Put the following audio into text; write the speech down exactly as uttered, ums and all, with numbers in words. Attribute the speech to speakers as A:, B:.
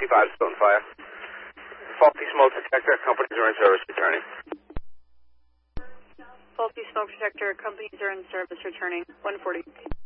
A: fifty-five, still on fire. Faulty smoke detector, companies are in service, returning.
B: Faulty smoke detector, companies are in service, returning. one forty.